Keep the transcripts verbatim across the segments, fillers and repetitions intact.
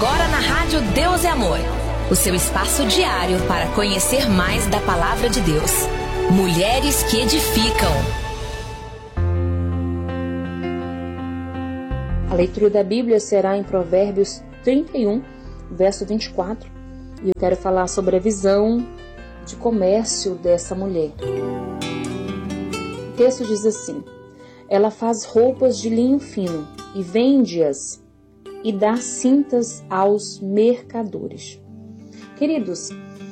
agora na Rádio Deus é Amor, o seu espaço diário para conhecer mais da Palavra de Deus. Mulheres que edificam. A leitura da Bíblia será em Provérbios trinta e um, verso vinte e quatro. E eu quero falar sobre a visão de comércio dessa mulher. O texto diz assim: ela faz roupas de linho fino e vende-as e dá cintas aos mercadores. Queridos,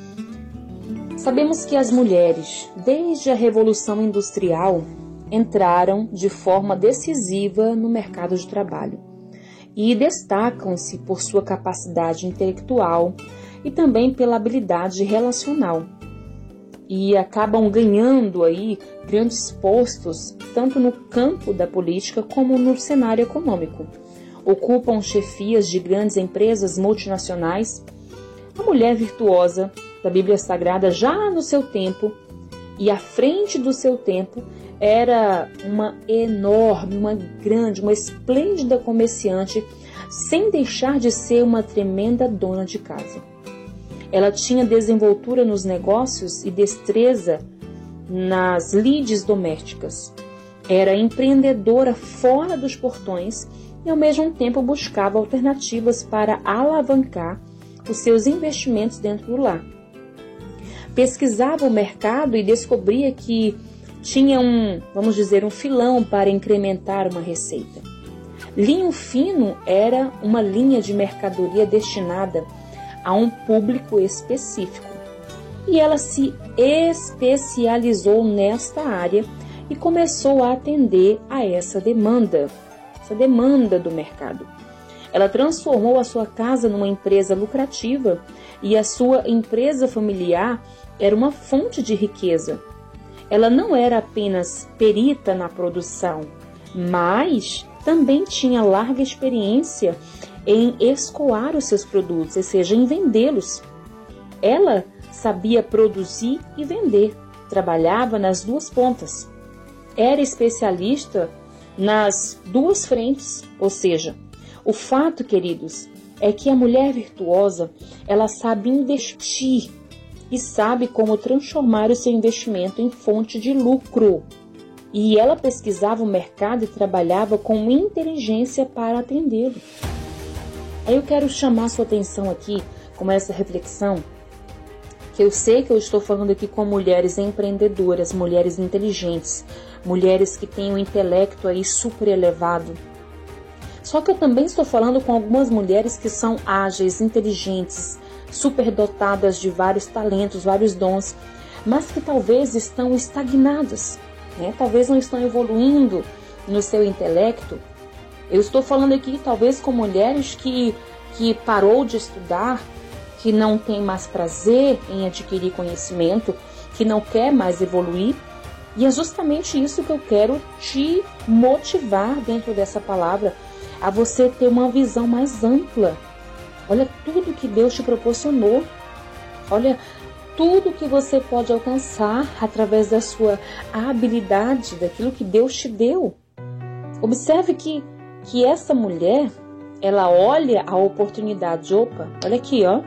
sabemos que as mulheres, desde a Revolução Industrial, entraram de forma decisiva no mercado de trabalho e destacam-se por sua capacidade intelectual e também pela habilidade relacional. E acabam ganhando aí grandes postos, tanto no campo da política como no cenário econômico. Ocupam chefias de grandes empresas multinacionais. A mulher virtuosa da Bíblia Sagrada, já no seu tempo e à frente do seu tempo, era uma enorme, uma grande, uma esplêndida comerciante, sem deixar de ser uma tremenda dona de casa. Ela tinha desenvoltura nos negócios e destreza nas lides domésticas. Era empreendedora fora dos portões e, ao mesmo tempo, buscava alternativas para alavancar os seus investimentos dentro do lar. Pesquisava o mercado e descobria que tinha um, vamos dizer, um filão para incrementar uma receita. Linho fino era uma linha de mercadoria destinada a um público específico. E ela se especializou nesta área e começou a atender a essa demanda, essa demanda do mercado. Ela transformou a sua casa numa empresa lucrativa e a sua empresa familiar era uma fonte de riqueza. Ela não era apenas perita na produção, mas também tinha larga experiência em escoar os seus produtos, ou seja, em vendê-los. Ela sabia produzir e vender, trabalhava nas duas pontas. Era especialista nas duas frentes, ou seja, o fato, queridos, é que a mulher virtuosa, ela sabe investir e sabe como transformar o seu investimento em fonte de lucro. E ela pesquisava o mercado e trabalhava com inteligência para atendê-lo. Aí eu quero chamar sua atenção aqui com essa reflexão, que eu sei que eu estou falando aqui com mulheres empreendedoras, mulheres inteligentes, mulheres que têm um intelecto aí super elevado. Só que eu também estou falando com algumas mulheres que são ágeis, inteligentes, superdotadas de vários talentos, vários dons, mas que talvez estão estagnadas, né? Talvez não estão evoluindo no seu intelecto. Eu estou falando aqui talvez com mulheres que, que parou de estudar, que não tem mais prazer em adquirir conhecimento, que não quer mais evoluir. E é justamente isso que eu quero te motivar dentro dessa palavra, a você ter uma visão mais ampla. Olha tudo que Deus te proporcionou. Olha tudo que você pode alcançar através da sua habilidade, daquilo que Deus te deu. Observe que, que essa mulher, ela olha a oportunidade. Opa, olha aqui, ó.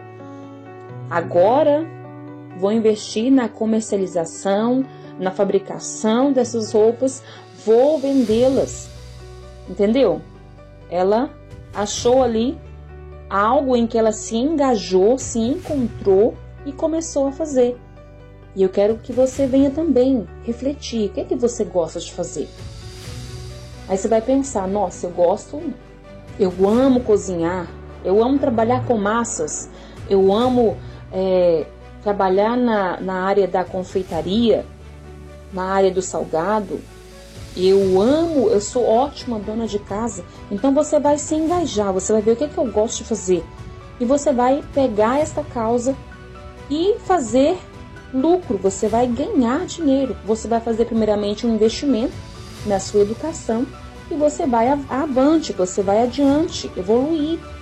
Agora vou investir na comercialização, na fabricação dessas roupas, vou vendê-las. Entendeu? Ela achou ali algo em que ela se engajou, se encontrou e começou a fazer. E eu quero que você venha também refletir. O que é que você gosta de fazer? Aí você vai pensar, nossa, eu gosto, eu amo cozinhar, eu amo trabalhar com massas, eu amo é, trabalhar na, na área da confeitaria, na área do salgado. Eu amo, eu sou ótima dona de casa. Então você vai se engajar, você vai ver o que é que eu gosto de fazer. E você vai pegar esta causa e fazer lucro, você vai ganhar dinheiro. Você vai fazer primeiramente um investimento na sua educação e você vai avante, você vai adiante, evoluir.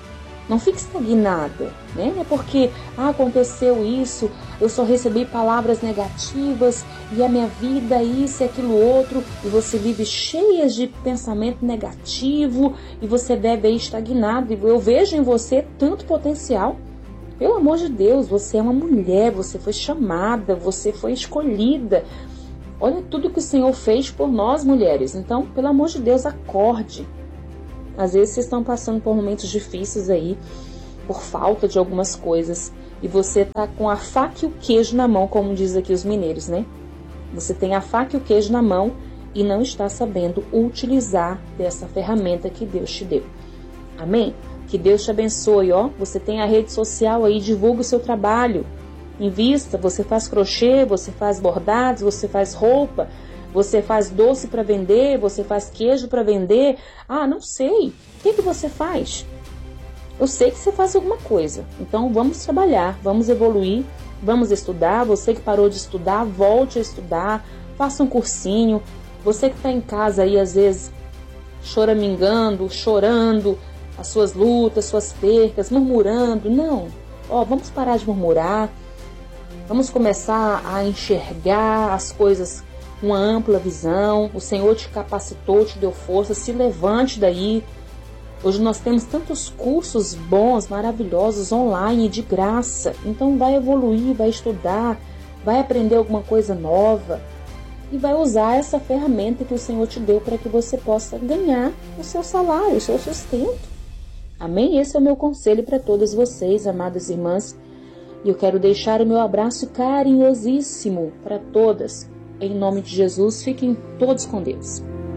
Não fique estagnada, né? É porque ah, aconteceu isso, eu só recebi palavras negativas e a minha vida é isso e aquilo outro, e você vive cheia de pensamento negativo e você deve ir estagnado. E eu vejo em você tanto potencial. Pelo amor de Deus, você é uma mulher, você foi chamada, você foi escolhida. Olha tudo que o Senhor fez por nós, mulheres. Então, pelo amor de Deus, acorde. Às vezes vocês estão passando por momentos difíceis aí, por falta de algumas coisas, e você tá com a faca e o queijo na mão, como diz aqui os mineiros, né? Você tem a faca e o queijo na mão e não está sabendo utilizar dessa ferramenta que Deus te deu. Amém? Que Deus te abençoe, ó. Você tem a rede social aí, divulga o seu trabalho. Invista, você faz crochê, você faz bordados, você faz roupa, você faz doce para vender, você faz queijo para vender. Ah, não sei. O que, que você faz? Eu sei que você faz alguma coisa. Então vamos trabalhar, vamos evoluir, vamos estudar. Você que parou de estudar, volte a estudar, faça um cursinho. Você que está em casa aí, às vezes, choramingando, chorando as suas lutas, suas percas, murmurando. Não. Ó, vamos parar de murmurar. Vamos começar a enxergar as coisas com uma ampla visão. O Senhor te capacitou, te deu força. Se levante daí. Hoje nós temos tantos cursos bons, maravilhosos, online, de graça. Então vai evoluir, vai estudar, vai aprender alguma coisa nova e vai usar essa ferramenta que o Senhor te deu para que você possa ganhar o seu salário, o seu sustento. Amém? Esse é o meu conselho para todas vocês, amadas irmãs. E eu quero deixar o meu abraço carinhosíssimo para todas. Em nome de Jesus, fiquem todos com Deus.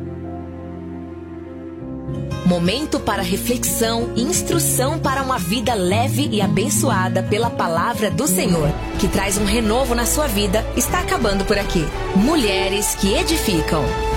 Momento para reflexão e instrução para uma vida leve e abençoada pela palavra do Senhor, que traz um renovo na sua vida, está acabando por aqui. Mulheres que edificam.